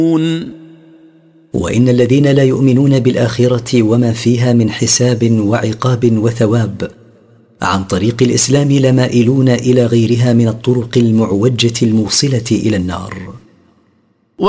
وإن الذين لا يؤمنون بالآخرة وما فيها من حساب وعقاب وثواب عن طريق الإسلام لمائلون إلى غيرها من الطرق المعوجة الموصلة إلى النار.